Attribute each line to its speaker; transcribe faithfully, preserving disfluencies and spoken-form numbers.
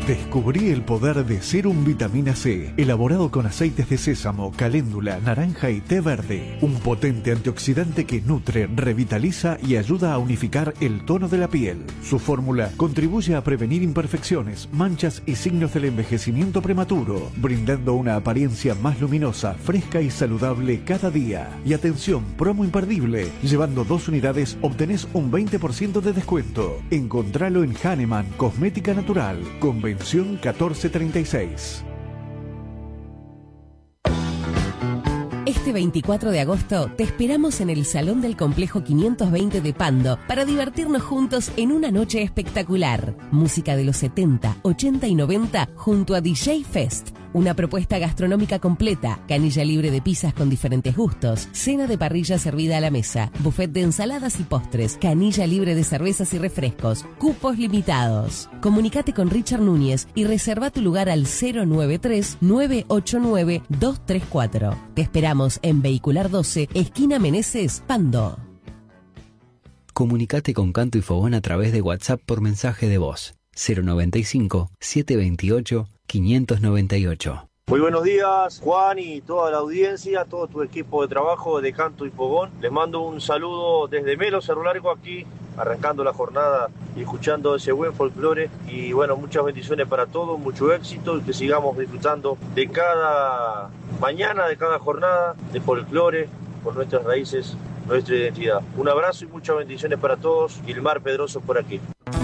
Speaker 1: Descubrí el poder de Serum Vitamina C, elaborado con aceites de sésamo, caléndula, naranja y té verde. Un potente antioxidante que nutre, revitaliza y ayuda a unificar el tono de la piel. Su fórmula contribuye a prevenir imperfecciones, manchas y signos del envejecimiento prematuro, brindando una apariencia más luminosa, fresca y saludable cada día. Y atención, promo imperdible. Llevando dos unidades obtenés un veinte por ciento de descuento. Encontralo en Hahnemann Cosmética Natural, Convención catorce treinta y seis.
Speaker 2: Este veinticuatro de agosto te esperamos en el Salón del Complejo quinientos veinte de Pando para divertirnos juntos en una noche espectacular. Música de los setenta, ochenta y noventa junto a D J Fest. Una propuesta gastronómica completa, canilla libre de pizzas con diferentes gustos, cena de parrilla servida a la mesa, buffet de ensaladas y postres, canilla libre de cervezas y refrescos, cupos limitados. Comunicate con Richard Núñez y reserva tu lugar al cero nueve tres, nueve ocho nueve, dos tres cuatro. Te esperamos en Vehicular doce, esquina Meneses, Pando.
Speaker 3: Comunicate con Canto y Fogón a través de WhatsApp por mensaje de voz cero noventa y cinco, setecientos veintiocho, quinientos noventa y ocho.
Speaker 4: Muy buenos días, Juan, y toda la audiencia, todo tu equipo de trabajo de Canto y Fogón. Les mando un saludo desde Melo, Cerro Largo, aquí arrancando la jornada y escuchando ese buen folclore. Y bueno, muchas bendiciones para todos, mucho éxito y que sigamos disfrutando de cada mañana, de cada jornada de folclore por nuestras raíces, nuestra identidad. Un abrazo y muchas bendiciones para todos. Gilmar Pedroso por aquí.